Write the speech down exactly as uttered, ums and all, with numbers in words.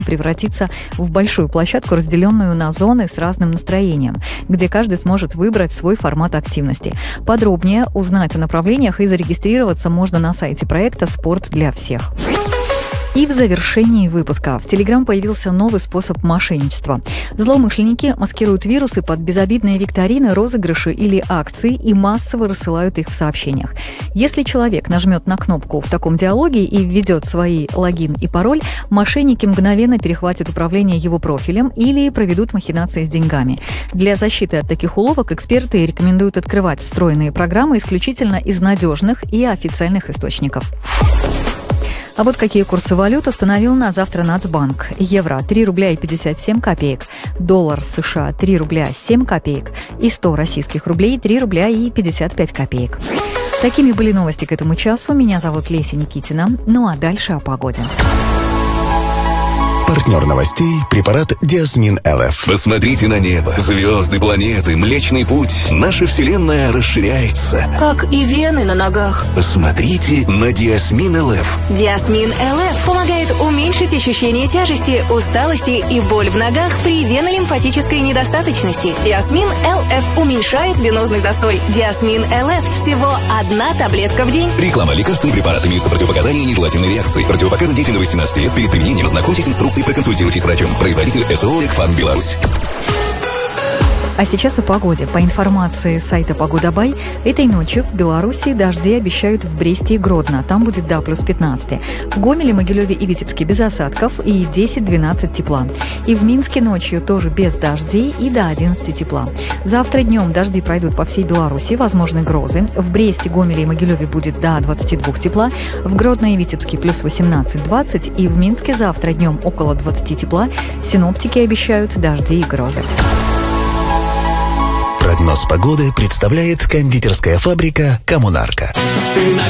превратится в большую площадку, разделенную на зоны с разным настроением, где каждый сможет выбрать свой формат активности. Подробнее узнать о направлениях и зарегистрироваться можно на сайте проекта «Спорт для всех». И в завершении выпуска в Telegram появился новый способ мошенничества. Злоумышленники маскируют вирусы под безобидные викторины, розыгрыши или акции и массово рассылают их в сообщениях. Если человек нажмет на кнопку в таком диалоге и введет свои логин и пароль, мошенники мгновенно перехватят управление его профилем или проведут махинации с деньгами. Для защиты от таких уловок эксперты рекомендуют открывать встроенные программы исключительно из надежных и официальных источников. А вот какие курсы валют установил на завтра Нацбанк. Евро – три рубля и пятьдесят семь копеек, доллар США – три рубля семь копеек и сто российских рублей – три рубля и пятьдесят пять копеек. Такими были новости к этому часу. Меня зовут Леся Никитина. Ну а дальше о погоде. Партнер новостей – препарат Диасмин эл эф. Посмотрите на небо, звезды, планеты, Млечный Путь. Наша Вселенная расширяется. Как и вены на ногах. Посмотрите на Диасмин эл эф. Диасмин эл эф помогает уменьшить ощущение тяжести, усталости и боль в ногах при венолимфатической недостаточности. Диасмин эл эф уменьшает венозный застой. Диасмин эл эф – всего одна таблетка в день. Реклама. Лекарственный препарат. Имеются противопоказания и нежелательные реакции. Противопоказан детям до восемнадцати лет. Перед применением знакомьтесь с инструкцией, проконсультируйтесь с врачом. Производитель эс о о «Экфан Беларусь». А сейчас о погоде. По информации сайта «Погода.бай», этой ночью в Беларуси дожди обещают в Бресте и Гродно. Там будет до плюс пятнадцать. В Гомеле, Могилеве и Витебске без осадков и десять-двенадцать тепла. И в Минске ночью тоже без дождей и до одиннадцати тепла. Завтра днем дожди пройдут по всей Беларуси, возможны грозы. В Бресте, Гомеле и Могилеве будет до двадцати двух тепла. В Гродно и Витебске плюс восемнадцать-двадцать. И в Минске завтра днем около двадцати тепла. Синоптики обещают дожди и грозы. Прогноз погоды представляет кондитерская фабрика «Коммунарка».